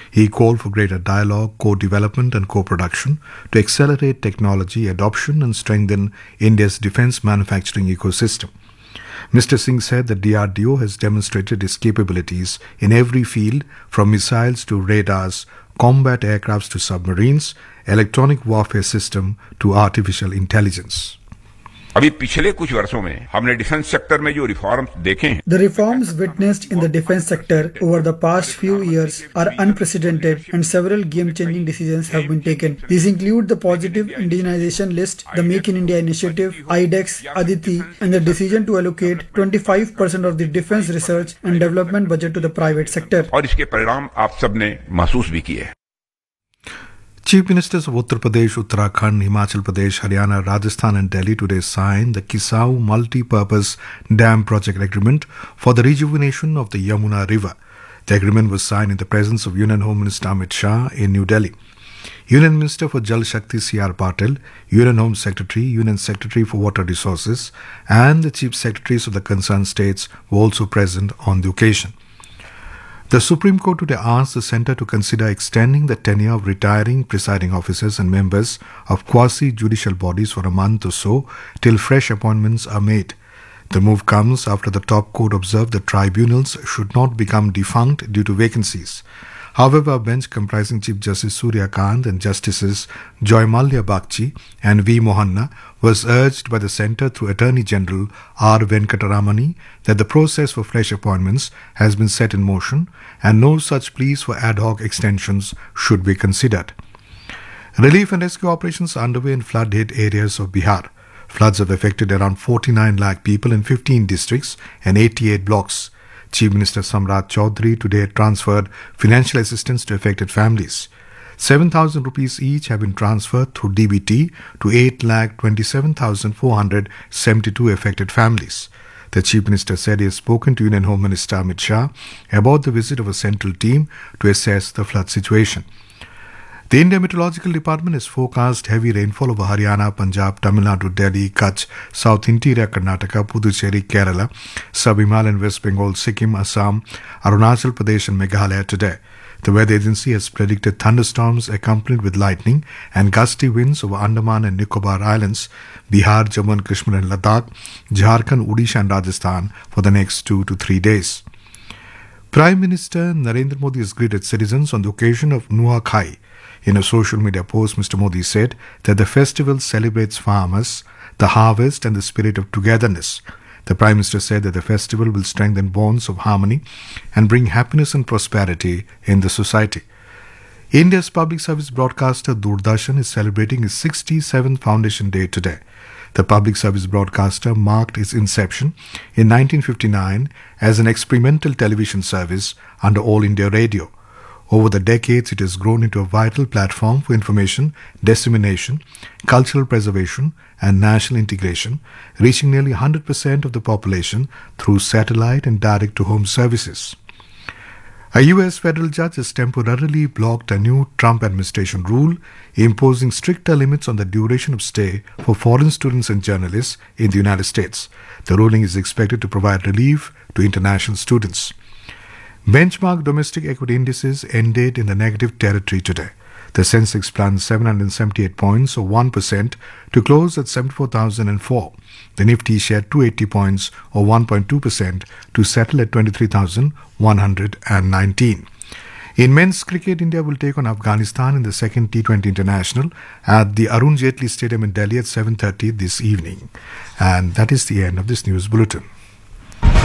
He called for greater dialogue, co-development and co-production to accelerate technology adoption and strengthen India's defence manufacturing ecosystem. Mr. Singh said that DRDO has demonstrated its capabilities in every field, from missiles to radars, combat aircrafts to submarines, electronic warfare system to artificial intelligence. अभी पिछले कुछ वर्षों में हमने defence sector में जो reforms देखे हैं The reforms witnessed in the defense sector over the past few years are unprecedented and several game-changing decisions have been taken. These include the positive indigenization list, the Make in India initiative, IDEX, Aditi, and the decision to allocate 25% of the defense research and development budget to the private sector. और इसके परिणाम आप सबने महसूस भी किए हैं. Chief Ministers of Uttar Pradesh, Uttarakhand, Himachal Pradesh, Haryana, Rajasthan and Delhi today signed the Kisau Multi-Purpose Dam Project Agreement for the rejuvenation of the Yamuna River. The agreement was signed in the presence of Union Home Minister Amit Shah in New Delhi. Union Minister for Jal Shakti C.R. Patil, Union Home Secretary, Union Secretary for Water Resources and the Chief Secretaries of the concerned states were also present on the occasion. The Supreme Court today asked the Centre to consider extending the tenure of retiring presiding officers and members of quasi-judicial bodies for a month or so till fresh appointments are made. The move comes after the top court observed that tribunals should not become defunct due to vacancies. However, a bench comprising Chief Justice Surya Kant and Justices Joy Malya Bagchi and V. Mohanna was urged by the Centre through Attorney General R. Venkataramani that the process for fresh appointments has been set in motion and no such pleas for ad hoc extensions should be considered. Relief and rescue operations are underway in flood-hit areas of Bihar. Floods have affected around 49 lakh people in 15 districts and 88 blocks. Chief Minister Samrat Chaudhary today transferred financial assistance to affected families. 7,000 rupees each have been transferred through DBT to 8,27,472 affected families. The Chief Minister said he has spoken to Union Home Minister Amit Shah about the visit of a central team to assess the flood situation. The India Meteorological Department has forecast heavy rainfall over Haryana, Punjab, Tamil Nadu, Delhi, Kutch, South Interior Karnataka, Puducherry, Kerala, Sub-Himalayan West Bengal, Sikkim, Assam, Arunachal Pradesh and Meghalaya today. The weather agency has predicted thunderstorms accompanied with lightning and gusty winds over Andaman and Nicobar Islands, Bihar, Jammu and Kashmir and Ladakh, Jharkhand, Odisha and Rajasthan for the next 2 to 3 days. Prime Minister Narendra Modi has greeted citizens on the occasion of Nuakhai. In a social media post, Mr. Modi said that the festival celebrates farmers, the harvest and the spirit of togetherness. The Prime Minister said that the festival will strengthen bonds of harmony and bring happiness and prosperity in the society. India's public service broadcaster Doordarshan is celebrating its 67th Foundation Day today. The public service broadcaster marked its inception in 1959 as an experimental television service under All India Radio. Over the decades, it has grown into a vital platform for information, dissemination, cultural preservation and national integration, reaching nearly 100% of the population through satellite and direct-to-home services. A U.S. federal judge has temporarily blocked a new Trump administration rule imposing stricter limits on the duration of stay for foreign students and journalists in the United States. The ruling is expected to provide relief to international students. Benchmark domestic equity indices ended in the negative territory today. The Sensex plunged 778 points or 1% to close at 74,004. The Nifty shed 280 points or 1.2% to settle at 23,119. In men's cricket, India will take on Afghanistan in the second T20 International at the Arun Jaitley Stadium in Delhi at 7:30 this evening. And that is the end of this news bulletin.